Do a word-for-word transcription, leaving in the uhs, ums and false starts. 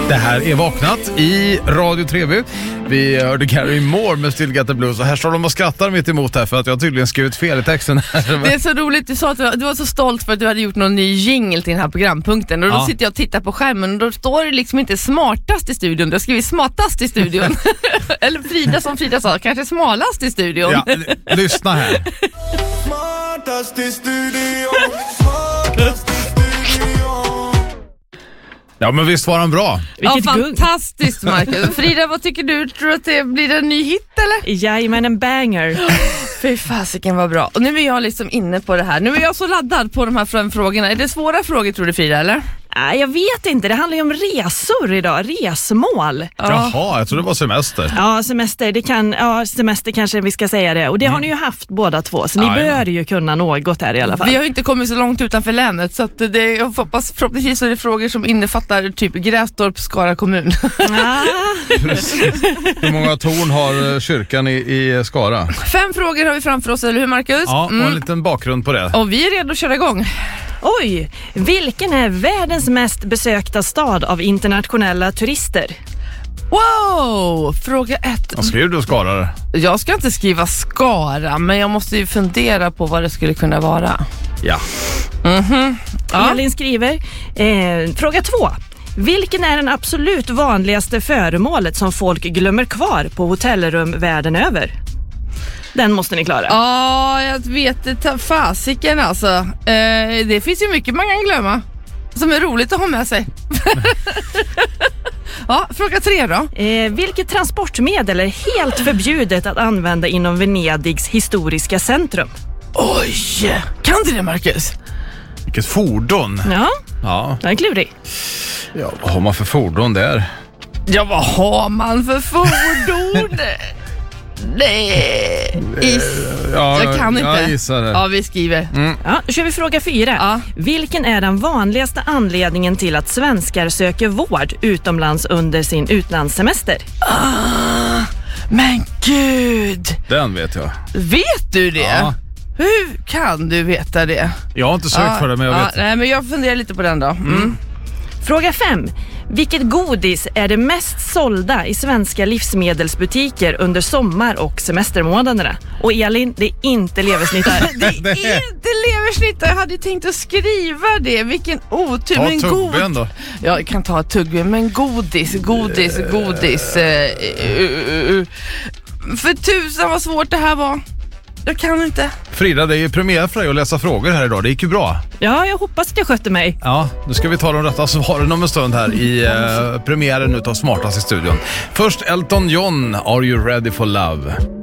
Det här är Vaknat i Radio tre B. Vi hörde Gary Moore med Still Got the Blues. Och här står de och skrattar mitt emot här för att jag tydligen skrivit fel i texten här. Det är så roligt, du sa att du var så stolt för att du hade gjort någon ny jingle till den här programpunkten. Och då ja. sitter jag och tittar på skärmen och då står det liksom inte smartast i studion. Du har skrivit smartast i studion. Eller Frida, som Frida sa, kanske smalast i studion. Ja, l- lyssna här. Smartast i studion, smartast i studion. Ja, men visst var han bra. Ja, Vilket fantastiskt, Marcus. Frida, vad tycker du? Tror du att det blir en ny hit, eller? Jajamän, en banger. Fy fasiken var bra. Och nu är jag liksom inne på det här. Nu är jag så laddad på de här fem frågorna. Är det svåra frågor, tror du, Frida, eller? Nej, jag vet inte. Det handlar ju om resor idag. Resmål. Ja. Jaha, jag tror det var semester. Ja, semester. Det kan, ja, semester kanske vi ska säga det. Och det mm. har ni ju haft båda två. Så ni ja, bör ja. ju kunna något här i alla fall. Vi har ju inte kommit så långt utanför länet. Så att det, jag hoppas förhoppningsvis så är det frågor som innefattar typ Grästorp, Skara kommun. Ah. Hur många torn har kyrkan i, i Skara? Fem frågor har vi framför oss, eller hur, Marcus? Ja, och en Mm. liten bakgrund på det. Och vi är redo att köra igång. Oj, vilken är världens mest besökta stad av internationella turister? Wow! Fråga ett. Vad skriver du, Skara? Jag ska inte skriva Skara, men jag måste ju fundera på vad det skulle kunna vara. Ja. Mhm. Ja. Elin skriver. Eh, fråga två. Vilken är den absolut vanligaste föremålet som folk glömmer kvar på hotellrum världen över? Den måste ni klara. Ja, jag vet det. Fasiken alltså. Eh, det finns ju mycket man kan glömma som är roligt att ha med sig. Ja, fråga tre då. Eh, vilket transportmedel är helt förbjudet att använda inom Venedigs historiska centrum? Oj, kan du det, Marcus? Vilket fordon. Ja, Ja. det är klurig. Ja, vad har man för fordon där? Ja, vad har man för fordon? Nej, is. Ja, Jag kan inte. Jag gissar det. Ja, vi skriver. Mm. Ja, då kör vi fråga fyra. Ja. Vilken är den vanligaste anledningen till att svenskar söker vård utomlands under sin utlandssemester? Ah, men gud. Den vet jag. Vet du det? Ja. Hur kan du veta det? Jag har inte sökt Ja, för det, men jag ja, vet. Nej, men jag funderar lite på den då. Mm. Fråga fem. Vilket godis är det mest sålda i svenska livsmedelsbutiker under sommar- och semestermånaderna? Och Elin, det är inte leversnittar. Det är inte leversnittar. Jag hade tänkt att skriva det. Vilken otur. Ta Men tuggben då. Ja, jag kan ta ett tuggben. Men godis, godis, godis. Eh, uh, uh, uh. För tusan vad svårt det här var. Jag kan inte. Frida, det är ju premiär för dig att läsa frågor här idag. Det gick ju bra. Ja, jag hoppas att jag skötte mig. Ja, nu ska vi ta de rätta svaren om en stund här i eh, premiären utav Smartast i studion. Först Elton John, Are You Ready for Love?